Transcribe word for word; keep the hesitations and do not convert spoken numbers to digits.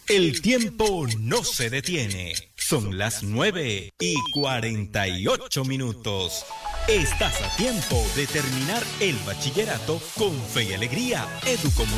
El tiempo no se detiene. Son las nueve y cuarenta y ocho minutos. Estás a tiempo de terminar el bachillerato con fe y alegría. Educomunicaciones.